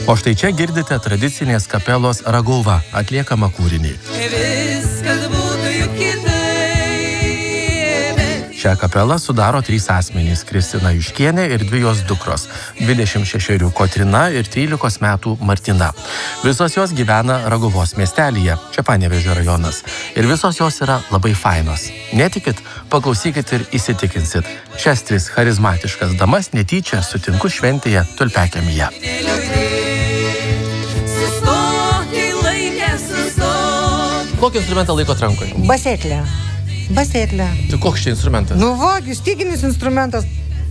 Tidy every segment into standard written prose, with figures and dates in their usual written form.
O štai čia girdite tradicinės kapelos Ragauva atliekamą kūrinį. Šią kapelą sudaro 3 asmenys – Kristina Juškienė ir 2 jos dukros – 26 Kotryna ir 13 metų Martina. Visos jos gyvena Ragauvos miestelyje, čia Panevėžio rajonas. Ir visos jos yra labai fainos. Netikit, paklausykit ir įsitikinsit. Šias 3 charizmatiškas damas netyčia sutinku šventėje Tulpiakemyje. Kokį instrumentą laikot rankoje? Basetlė. Tai koks čia instrumentas? Nu vagis, styginis instrumentas.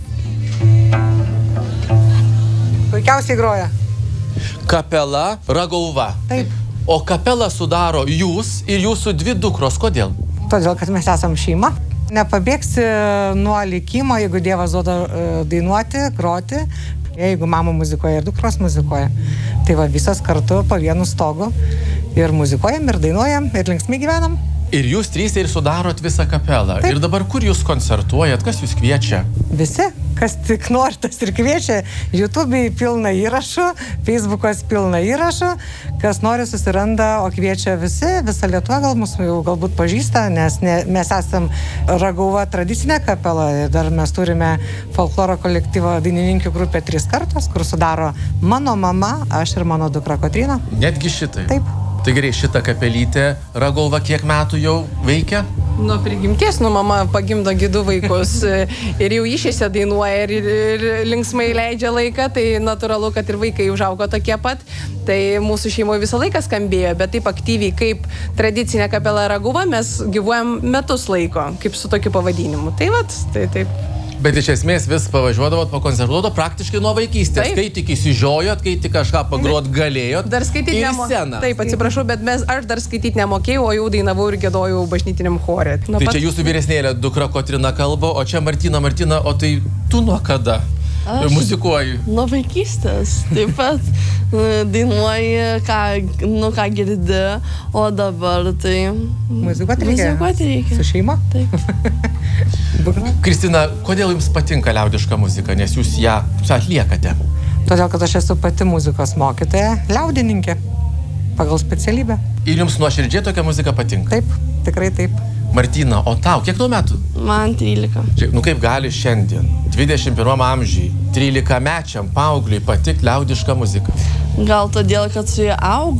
Puikiausiai groja. Kapela Ragauva. Taip. O kapelą sudaro jūs ir jūsų 2 dukros. Kodėl? Todėl, kad mes esam šeima. Nepabėgsi nuo likimo, jeigu Dievas duoda dainuoti, groti. Jeigu mama muzikuoja ir dukros muzikuoja. Tai va visos kartu po vienu stogu ir muzikuojam, ir dainuojam, ir linksmai gyvenam. Ir jūs 3 ir sudarot visą kapelą. Taip. Ir dabar kur jūs koncertuojat? Kas jūs kviečia? Visi, kas tik nori, tas ir kviečia. YouTube'ai pilna įrašų, Facebook'as pilna įrašų. Kas nori susiranda, o kviečia visi. Visa Lietuva gal mus jau galbūt pažįsta, nes mes esam Ragauva tradicinė kapela. Dar mes turime folkloro kolektyvo dainininkių grupę 3 kartos, kur sudaro mano mama, aš ir mano dukra Kotryna. Netgi šitai? Taip. Tai gerai, šitą kapelytę Ragauva kiek metų jau veikia? Nuo prigimties, mama pagimdo 2 vaikus ir jau išėse dainuoja ir linksmai leidžia laiką, tai natūralu, kad ir vaikai užaugo tokie pat. Tai mūsų šeimoje visą laiką skambėjo, bet taip aktyviai kaip tradicinė kapela Ragauva mes gyvuojam metus laiko, kaip su tokiu pavadinimu. Tai vat, tai taip. Bet iš esmės vis pavažiuodavot, pakoncertuodavot praktiškai nuo vaikystės. Taip. Kai tik įsižiojot, kai tik kažką pagrot galėjot. Dar skaityti nemokėjau. Taip, atsiprašau, bet aš dar skaityti nemokėjau, o jau dainavau ir giedojau bažnytiniam chore. Tai čia jūsų vyresnėlė dukra Kotryna kalba, o čia Martina, o tai tu nuo kada? Aš muzikuoji? Nuo vaikystės. Taip pat dainuoji, ką girdi, o dabar tai... Muzikuoti reikia. Su šeima? Taip. Kristina, kodėl jums patinka liaudiška muzika, nes jūs ją atliekate? Todėl, kad aš esu pati muzikos mokytoja, liaudininkė, pagal specialybę. Ir jums nuoširdžiai tokia muzika patinka? Taip, tikrai taip. Martina, o tau, kiek tau metų? Man 13. Žiūrėk, kaip gali šiandien, 21 amžiui, 13-mečiam paaugliui patikti liaudiška muzika? Gal todėl, kad su jie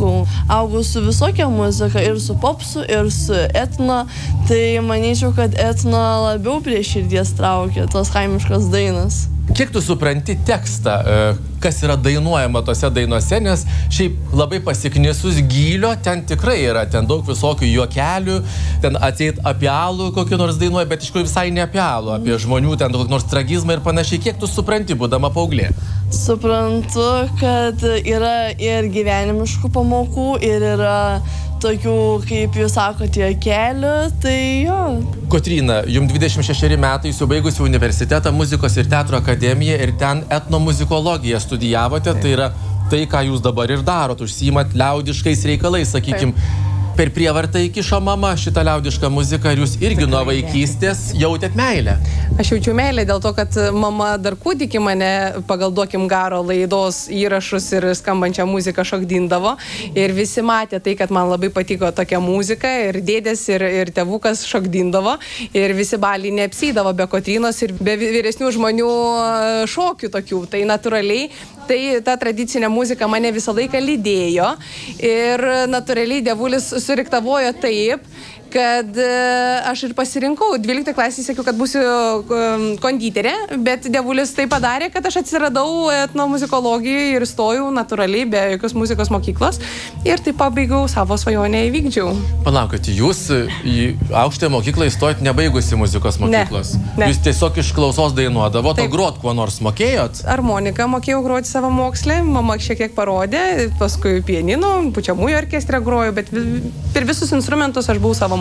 augau su visokia muzika, ir su popsu, ir su etno, tai manyčiau, kad etno labiau prie širdies traukia tos kaimiškos dainos. Kiek tu supranti tekstą, kas yra dainuojama tose dainuose, nes šiaip labai pasiknisus gylio, ten tikrai yra, ten daug visokių juokelių, ten atseit apie alų kokį nors dainuoja, bet iš tikrųjų visai ne apie alų, apie žmonių, ten kokį nors tragizmą ir panašiai. Kiek tu supranti, būdama paauglė? Suprantu, kad yra ir gyvenimiškų pamokų, ir yra tokių, kaip jūs sakote, juokelių, tai jo. Kotryna, jums 26 metai, jūs jau baigusi universitetą, muzikos ir teatro akademiją ir ten etnomuzikologiją studijavote, tai yra tai, ką jūs dabar ir darot, užsiimat liaudiškais reikalais, sakykim. Per prievartą įkišo mama šitą liaudišką muziką ir jūs irgi nuo vaikystės jautėt meilę. Aš jaučiu meilę dėl to, kad mama dar kūdikį mane pagal Duokim garo laidos įrašus ir skambančią muziką šokdindavo. Ir visi matė tai, kad man labai patiko tokia muzika ir dėdės ir tėvukas šokdindavo. Ir visi baliai neapsydavo be Kotrynos ir be vyresnių žmonių šokių tokių. Tai natūraliai, tai ta tradicinė muzika mane visą laiką lydėjo. Ir natūraliai dievulis suriktavojo taip, kad aš ir pasirinkau. 12 klasėje sakiau, kad būsiu konditerė, bet dievulis tai padarė, kad aš atsiradau etnomuzikologijoje ir stojau natūraliai, be jokios muzikos mokyklos. Ir taip pabaigiau savo svajonę įvykdžiau. Palaukite, jūs į aukštąją mokyklą įstojot nebaigusi muzikos mokyklos? Ne. Jūs tiesiog iš klausos dainuodavot, o grot kuo nors mokėjot? Armoniką mokėjau groti savo mokslę, mama šiek tiek parodė, paskui pianinu, pučiamųjų orkestre groju, bet per visus instrumentus aš buvau savo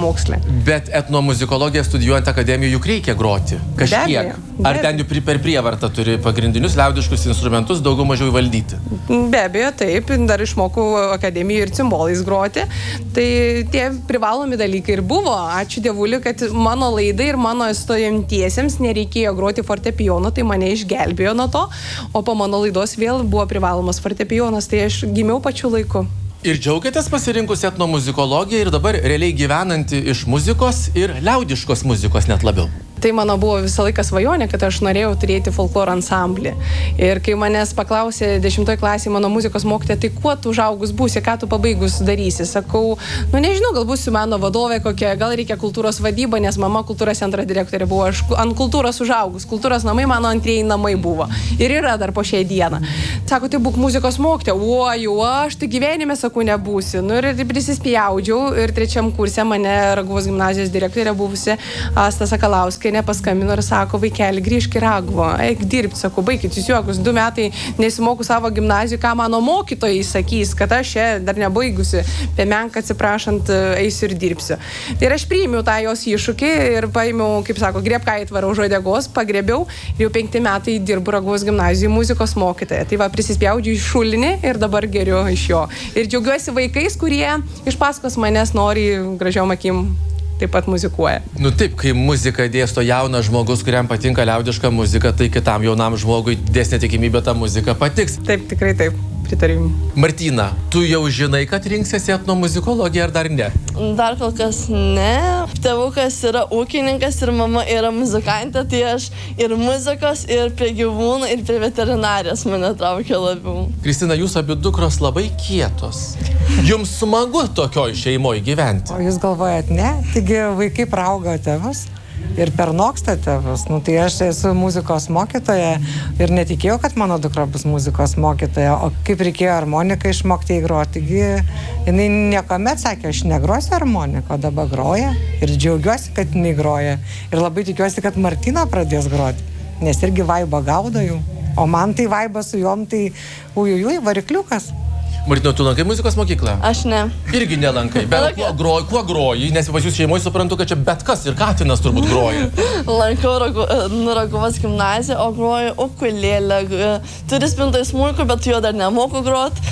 mokslė. Bet etnomuzikologiją studijuojant akademijoje juk reikia groti. Kažkiek. Ar ten jau per prievartą turi pagrindinius liaudiškus instrumentus daugiau mažiau įvaldyti? Be abejo, taip. Dar išmokau akademijoje ir cimbolais groti. Tai tie privalomi dalykai ir buvo. Ačiū Dievuliui, kad mano laidai ir mano stojamtiesiems nereikėjo groti fortepijonu, tai mane išgelbėjo nuo to. O po mano laidos vėl buvo privalomas fortepijonas, tai aš gimiau pačiu laiku. Ir džiaugiatės pasirinkus etnomuzikologiją ir dabar realiai gyvenanti iš muzikos ir liaudiškos muzikos net labiau? Tai mano buvo visą laiką svajonė, kad aš norėjau turėti folkloro ansamblį. Ir kai manęs paklausė 10 klasėje mano muzikos mokytoja, tai kuo tu užaugus būsi, ką tu pabaigus darysi? Sakau, nežinau, gal būsiu meno vadovė kokia, gal reikia kultūros vadyba, nes mama kultūros centro direktorė buvo, aš ant kultūros užaugus. Kultūros namai mano antrieji namai buvo. Ir yra dar po šiai dieną. Sako, tai būk muzikos mokytoja. Ojau, aš tai gyvenime, sakau, nebūsiu. Nu ir prisispjaudžiau ir 3 kurse mane Raguvos gimnazijos direktorė buvusi Asta Sakalauskė nepaskambino ir sako, vaikeli, grįžk į Raguvą, eik dirbti, sako, baikit, jūs juokus, 2 metai nesimoku savo gimnazijų, ką mano mokytojai sakys, kad aš čia dar nebaigusi, pemenką atsiprašant, eisiu ir dirbsiu. Tai ir aš priėmiau tą jos iššūkį ir paėmiau, kaip sako, griebk aitvarą už uodegos, pagriebiau ir jau 5 metai dirbu Raguvos gimnazijų muzikos mokytoja. Tai va, prisispjaudžiu į šulinį ir dabar geriu iš jo. Ir džiaugiuosi vaikais, kurie iš paskos manęs nori gražiom akim taip pat muzikuoja. Nu taip, kai muziką dėsto jaunas žmogus, kuriam patinka liaudiška muzika, tai kitam jaunam žmogui didesnė tikimybė ta muzika patiks. Taip, tikrai taip. Pritarim. Martina, tu jau žinai, kad rinksiesi etnomuzikologiją ar dar ne? Dar kol kas ne. Tėvukas yra ūkininkas ir mama yra muzikantė, tai aš ir muzikos, ir prie gyvūnų, ir prie veterinarijos mane traukia labiau. Kristina, jūs abi dukros labai kietos. Jums smagu tokioj šeimoje gyventi? O jūs galvojat, ne? Taigi vaikai praaugo tėvus ir pernoksta tėvus. Nu, tai aš esu muzikos mokytoja ir netikėjau, kad mano dukra bus muzikos mokytoja. O kaip reikėjo harmoniką išmokti įgroti. Taigi jinai niekuomet sakė, aš negrosiu harmoniką, o dabar groja. Ir džiaugiuosi, kad jinai groja. Ir labai tikiuosi, kad Martina pradės groti. Nes irgi vaibą gaudo jų. O man tai vaibą su jom, tai ujujui, varikliukas. Martina, tu lankai muzikos mokyklą? Aš ne. Irgi nelankai. Bet kuo groji? Nes pas jūs šeimoje suprantu, kad čia bet kas ir katinas turbūt groja. Lankau Raguvos gimnaziją, o groju ukulėlę. Turiu spintoj smuiku, bet jo dar nemoku groti.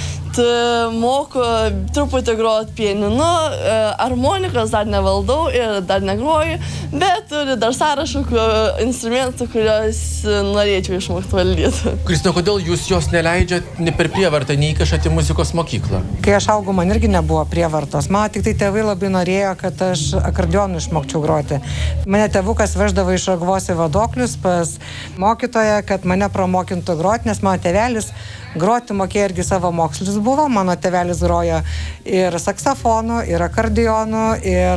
Moku truputį groti pianinu, harmonikos dar nevaldau ir dar negroju, bet turiu dar sąrašų instrumentų, kuriuos norėčiau išmokti valdyti. Kristina, kodėl jūs jos neleidžiat per prievartą, neįkišat į muzikos mokyklą? Kai aš augau, man irgi nebuvo prievartos. Man tik tai tėvai labai norėjo, kad aš akordeonu išmokčiau groti. Mane tėvukas veždavo iš Raguvos į Vadoklius pas mokytoją, kad mane pramokintų groti, nes mano tėvelis groti mokėjo irgi savo mokslius buvo. Mano tėvelis grojo ir saksofonu, ir akordeonu, ir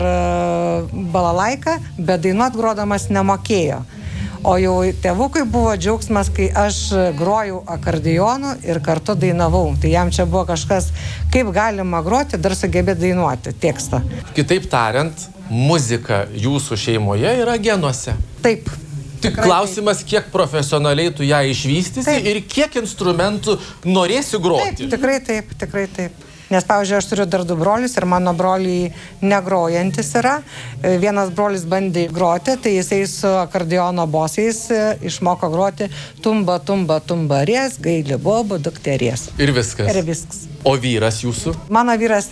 balalaiką, bet dainuot grodamas nemokėjo. O jau tėvukui buvo džiaugsmas, kai aš grojau akordeonu ir kartu dainavau. Tai jam čia buvo kažkas, kaip galima groti, dar sugebėti dainuoti tekstą. Kitaip tariant, muzika jūsų šeimoje yra genuose. Taip. Tik klausimas, kiek profesionaliai tu ją išvystysi ir kiek instrumentų norėsi groti. Taip, tikrai taip. Nes, pavyzdžiui, aš turiu dar 2 brolius ir mano broliai negrojantis yra. Vienas brolis bandė groti, tai jisai su akordeono bosais išmoko groti tumba, tumba, tumbarės, gaili bobo, dukterės. Ir viskas. Ir viskas. O vyras jūsų? Mano vyras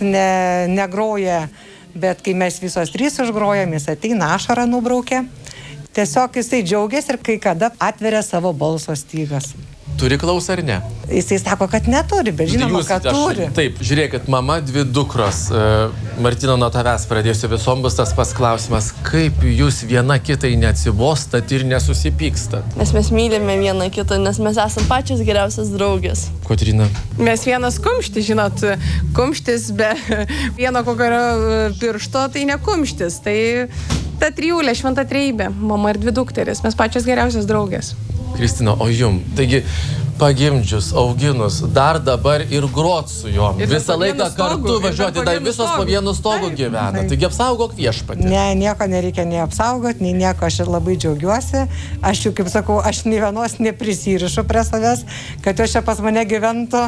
negroja, bet kai mes visos 3 užgrojam, jis ateina, ašarą nubraukia. Tiesiog jisai džiaugiasi ir kai kada atveria savo balso stygas. Turi klausą ar ne? Jisai sako, kad neturi, bet žinoma, kad turi. Taip, žiūrėkit, mama 2 dukros. Martina, nuo tavęs pradėsiu, visom bus tas pats klausimas. Kaip jūs viena kitai neatsibostat ir nesusipykstat? Nes mes mylime vieną kitą, nes mes esame pačios geriausias draugės. Kotryna? Mes vienas kumštis, žinot, kumštis be vieno kokio piršto, tai ne kumštis. Tai ta trijulė, šventa trejybė, mama ir 2 dukterės, mes pačios geriausios draugės. Kristina, o jum? Taigi, pagimdžius, auginus, dar dabar ir grot su jom. Visą laiką kartu važiuoti, dar visos po vienu stogu gyvena. Taigi apsaugok viešpatį. Ne, nieko nereikia nei apsaugoti, nei nieko, aš labai džiaugiuosi. Aš jau, kaip sakau, aš nei vienos neprisirišu prie savęs, kad jos čia pas mane gyventų.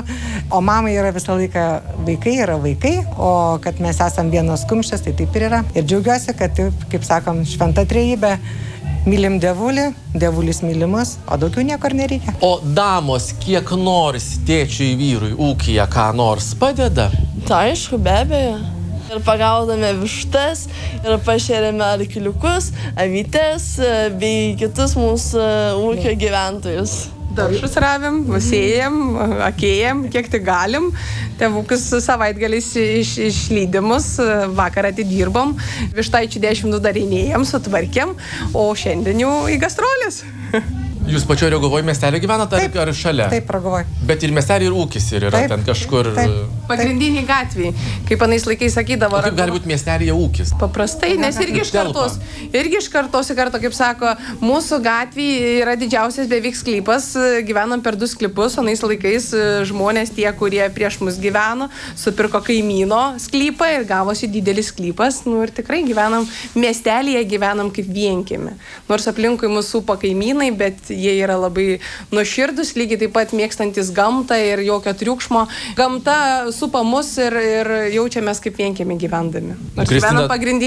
O mamai yra visą laiką vaikai, o kad mes esam vienos kumščias, tai taip ir yra. Ir džiaugiuosi, kad taip, kaip sakom, šventa trejybė, mylim dievulį, dievulis mylimus, o daugiau nieko nereikia. O damos, kiek nors tėčiui vyrui ūkyje ką nors padeda? Tai aišku, be abejo. Ir pagaudame vištas, ir pašeriame arkliukus, avytes bei kitus mūsų ūkio gyventojus. Daržus ravim, sėjam, akėjam, kiek tik galim. Tėvukus savaitgaliais išlydimus, vakarą atidirbom, vištaičių 10 darinėjom, sutvarkėm, o šiandien jau į gastrolės. Jūs pačioje Raguvoj miestelį gyvenate ar šalia? Taip, Raguvoj. Bet ir miestelį, ir ūkis yra Taip, ten kažkur. taip. Pagrindiniai gatviai, kaip anais laikais sakydavo. O kaip gali būti miestelėje ūkis? Paprastai, nes irgi iš kartos į kartą, kaip sako, mūsų gatvėje yra didžiausias beveik sklypas, gyvenam per 2 sklypus, anais laikais žmonės tie, kurie prieš mus gyveno, supirko kaimyno sklypą ir gavosi didelis sklypas, ir tikrai gyvenam miestelėje, gyvenam kaip vienkiemy. Nors aplinkui mūsų supa kaimynai, bet jie yra labai nuoširdus, lygiai taip pat mėgstantis gamtą ir jokio triukšmo. Gamta supa mus ir jaučiamės kaip vienkiemy gyvendami. Nors gyvenam pagrindinį